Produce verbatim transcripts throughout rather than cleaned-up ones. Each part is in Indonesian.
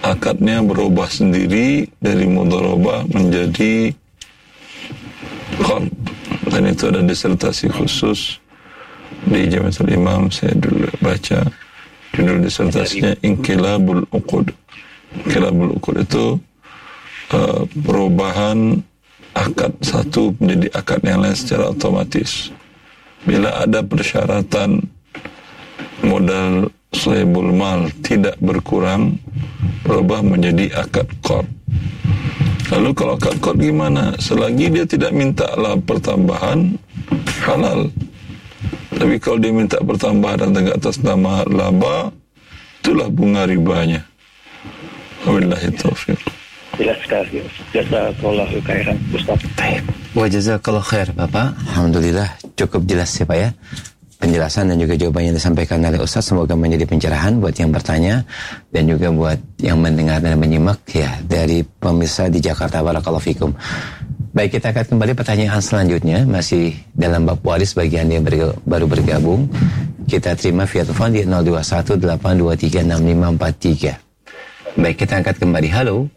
akadnya berubah sendiri dari mudharabah menjadi qard. Dan itu ada disertasi khusus di Jamiatul Imam, saya dulu baca judul disertasinya Inqilabul Uqud. Inqilabul Uqud itu uh, perubahan akad satu menjadi akad yang lain secara otomatis. Bila ada persyaratan modal sahibul mal tidak berkurang, berubah menjadi akad qard. Lalu kalau akad qard gimana? Selagi dia tidak minta lah pertambahan, halal. Tapi kalau dia minta pertambahan dan atas nama laba, itulah bunga ribanya. Wabillahi taufiq. Jelas sekali. Jazakallahu khairan, Ustaz. Baik. Wa jazakallahu khair, Bapak. Alhamdulillah cukup jelas ya, Pak ya. Penjelasan dan juga jawaban yang disampaikan oleh Ustaz semoga menjadi pencerahan buat yang bertanya dan juga buat yang mendengar dan menyimak ya dari pemirsa di Jakarta. Barakallahu fikum. Baik, kita akan kembali pertanyaan selanjutnya masih dalam bab waris bagi Anda yang berg- baru bergabung. Kita terima via telepon di nol dua satu delapan dua tiga enam lima empat tiga. Baik, kita angkat kembali. Halo.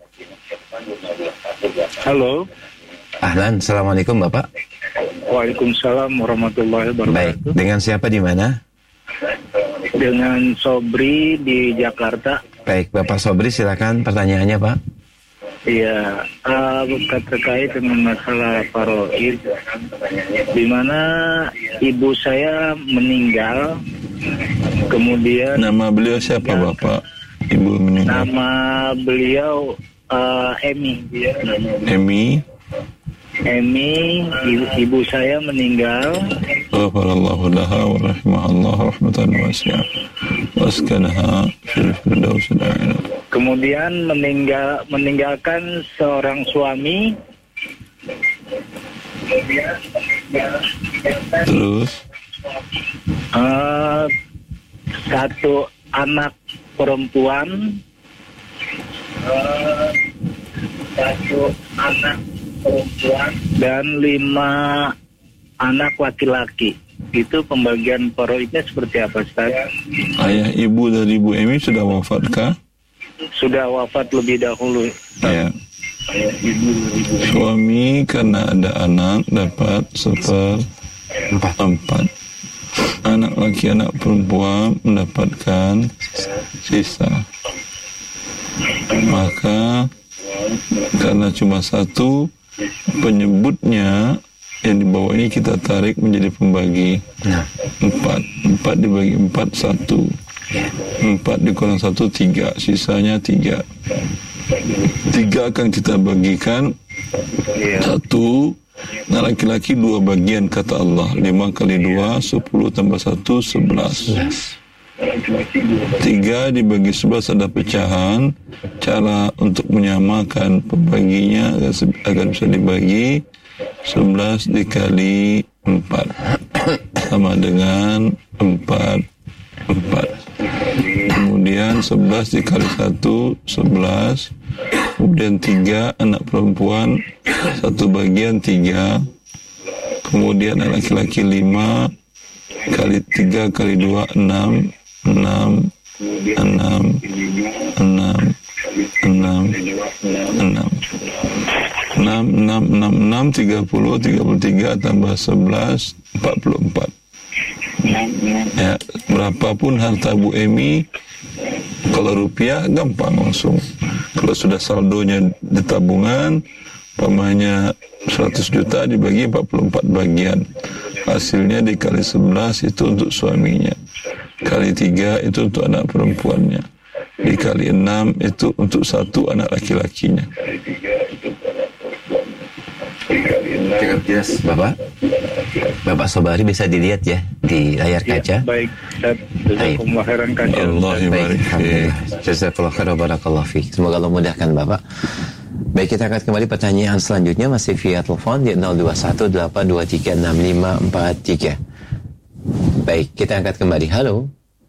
Halo. Ahlan, Assalamualaikum Bapak. Waalaikumsalam warahmatullahi wabarakatuh. Baik, dengan siapa di mana? Dengan Sobri di Jakarta. Baik, Bapak Sobri silakan pertanyaannya, Pak. Iya, uh, terkait dengan masalah faraid, di mana ibu saya meninggal, kemudian Nama beliau siapa, Bapak? Ibu meninggal. nama beliau uh, Emi. Emi. Emi, ibu, ibu saya meninggal. Ghafarallahu laha wa rahimahallah rahmatan wasi'ah. Waskanaha fil firdausil a'la. Kemudian meninggal meninggalkan seorang suami. Terus Uh, satu anak perempuan. Uh, satu anak perempuan dan lima anak laki-laki. Itu pembagian faraidnya seperti apa, Ustaz? ayah ibu dari Ibu Emi sudah wafatkah? Sudah wafat lebih dahulu. Ya. Suami karena ada anak dapat seperempat. Empat. Anak laki anak perempuan mendapatkan sisa. Maka karena cuma satu, penyebutnya yang di bawah ini kita tarik menjadi pembagi. Nah. Empat. Empat dibagi empat, satu. Empat dikurang satu, tiga. Sisanya tiga. Tiga akan kita bagikan. Satu. Nah, laki-laki dua bagian kata Allah. Lima kali dua, sepuluh tambah satu, sebelas. Tiga dibagi sebelas ada pecahan. Cara untuk menyamakan pembaginya agar bisa dibagi sebelas dikali empat sama dengan empat. Empat. Kemudian sebelas dikali satu, sebelas. Kemudian tiga anak perempuan, satu bagian tiga. Kemudian anak laki-laki lima kali tiga kali dua, enam. Enam, enam, enam, enam, enam, enam, enam, enam, enam, tiga puluh, tiga puluh tiga tambah sebelas, empat puluh empat. Ya, berapapun harta Bu Emi, kalau rupiah gampang langsung. Kalau sudah saldonya di tabungan, pamannya seratus juta dibagi empat puluh empat bagian. Hasilnya dikali sebelas itu untuk suaminya. Kali tiga itu untuk anak perempuannya. Dikali enam itu untuk satu anak laki-lakinya. Cukup jelas, Bapak. Bapak Sobari bisa dilihat ya di layar kaca. Ya, baik. Jazakumullah khairan kaca. Allah baik. Jazakallahu khairan barakallahu fiik. Semoga Allah mudahkan Bapak. Baik, kita akan kembali pertanyaan selanjutnya masih via telepon di nol dua satu delapan dua tiga enam lima empat tiga. Baik, kita angkat kembali. Halo.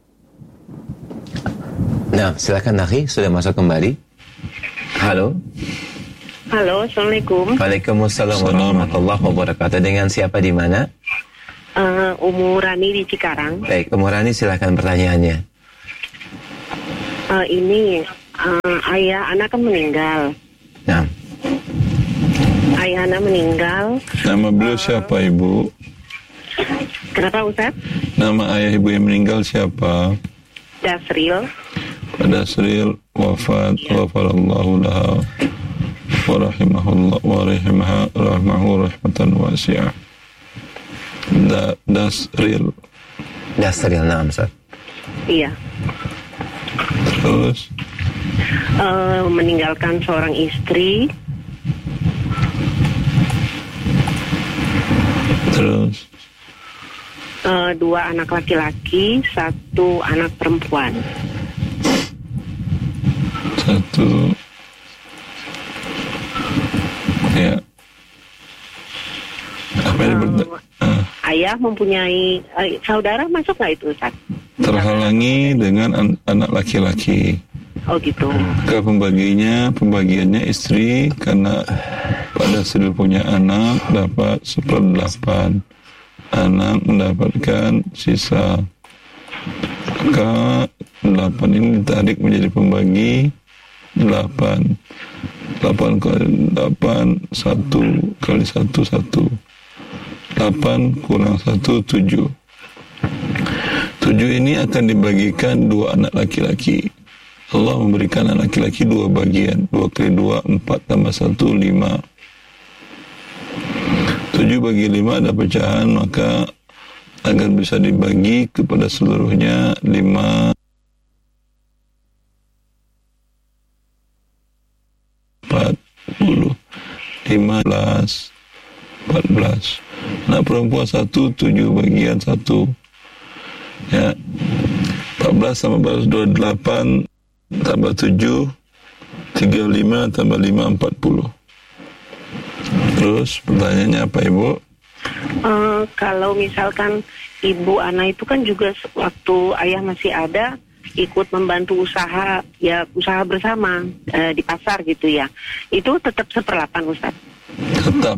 Nah, silakan Akhi, sudah masuk kembali. Halo. Halo, Assalamualaikum. Waalaikumsalam warahmatullahi wabarakatuh. Dengan siapa di mana? Uh, Umu Rani di Cikarang. Baik, Umu Rani silakan pertanyaannya. Uh, ini uh, ayah anak kan meninggal. Nah, Ayah anak meninggal. Nama beliau siapa, Ibu? Kenapa Ustaz? Nama ayah ibu yang meninggal siapa? Dasril. Pak Dasril wafat, wafarallahu laha wa rahimahullah wa rahimaha rahmahu rahmatan wasi'ah. Da, Dasril. Dasril, nah, Ustaz. Iya. Terus Uh, meninggalkan seorang istri. Terus Uh, dua anak laki-laki, satu anak perempuan. Satu. Ya. Apa yang berda- uh, Ayah mempunyai uh, saudara, masuk nggak itu Ustaz? terhalangi dengan an- anak laki-laki. Oh gitu. Ke pembaginya, pembagiannya istri karena pada Dasril punya anak dapat seperdelapan, anak mendapatkan sisa. Maka delapan ini ditarik menjadi pembagi delapan. Delapan kali delapan, satu kali satu, satu. Delapan kurang satu, tujuh. Tujuh ini akan dibagikan dua anak laki-laki. Allah memberikan anak laki-laki dua bagian. Dua kali dua, empat tambah satu, lima. Tujuh bagi lima ada pecahan, maka agar bisa dibagi kepada seluruhnya lima. Empat puluh. Lima belas. Empat belas. Anak perempuan satu, tujuh bagian satu. Ya. Empat belas tambah dua, delapan. Tambah tujuh, tiga puluh lima, tambah lima, empat puluh. Terus pertanyaannya apa, Ibu? Uh, kalau misalkan ibu anak itu kan juga waktu ayah masih ada ikut membantu usaha, ya usaha bersama uh, di pasar gitu ya. Itu tetap seperlapan, Ustaz? Tetap.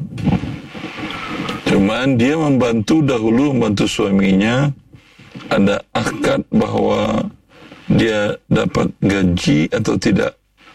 Cuman dia membantu dahulu, membantu suaminya. Ada akad bahwa dia dapat gaji atau tidak.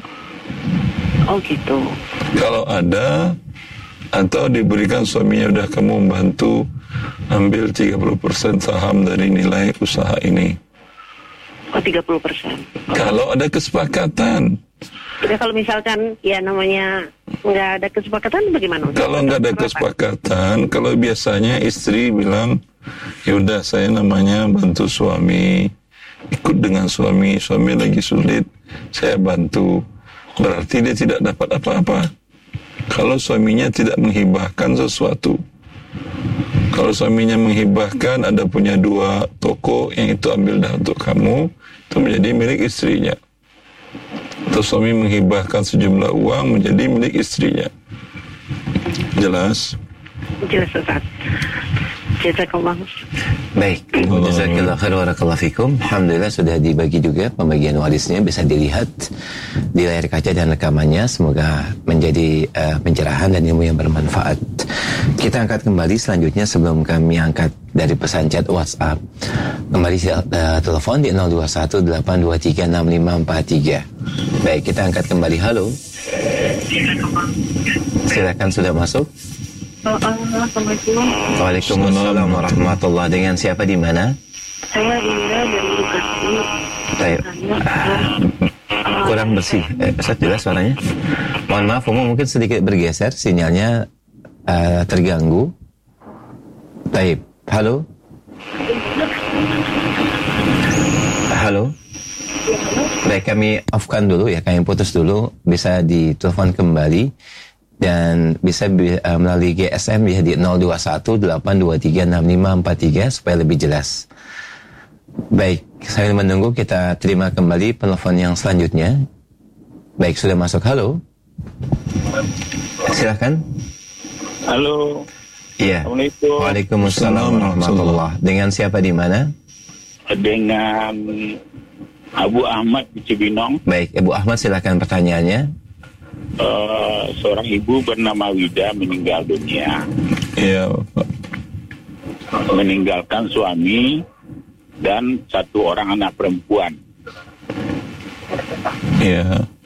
Oh gitu. Kalau ada, atau diberikan suaminya, udah kamu membantu ambil tiga puluh persen saham dari nilai usaha ini. Oh tiga puluh persen. Kalau ada kesepakatan. Ya kalau misalkan ya namanya nggak ada kesepakatan bagaimana? Kalau nggak ada kesepakatan, kalau biasanya istri bilang, yaudah saya namanya bantu suami, ikut dengan suami, suami lagi sulit, saya bantu. Berarti dia tidak dapat apa-apa. Kalau suaminya tidak menghibahkan sesuatu. Kalau suaminya menghibahkan, ada punya dua toko yang itu ambil dah untuk kamu, itu menjadi milik istrinya. Atau suami menghibahkan sejumlah uang menjadi milik istrinya. Jelas? Jelas, Ustaz. Jazakallah. Baik, jazakallah khair wa barakallahu fikum. Alhamdulillah sudah dibagi juga pembagian warisnya, bisa dilihat di layar kaca dan rekamannya. Semoga menjadi uh, pencerahan dan ilmu yang bermanfaat. Kita angkat kembali selanjutnya sebelum kami angkat dari pesan chat WhatsApp. Kembali uh, telepon di nol dua satu delapan dua tiga enam lima empat tiga. Baik, kita angkat kembali. Halo. Silakan, sudah masuk. Assalamualaikum. Waalaikumsalam warahmatullahi. Dengan siapa di mana? Saya Dinda dari Bekasi. Baik. Kurang bersih. Eh, Ustaz, jelas suaranya? Mohon maaf, Umu, mungkin sedikit bergeser, sinyalnya uh, terganggu. Baik. Halo. Halo. Baik, kami off-kan dulu ya, kami putus dulu. Bisa ditelepon kembali. Dan bisa uh, melalui G S M ya di nol dua satu delapan dua tiga enam lima empat tiga supaya lebih jelas. Baik, saya menunggu, kita terima kembali penelpon yang selanjutnya. Baik, sudah masuk. Halo. Silakan. Halo. Iya. Assalamualaikum. Waalaikumsalam warahmatullahi. Dengan siapa di mana? Dengan Abu Ahmad di Cibinong. Baik, Ibu Ahmad, silakan pertanyaannya. Uh, seorang ibu bernama Wida meninggal dunia. Iya, Pak. Meninggalkan suami dan satu orang anak perempuan. Ya,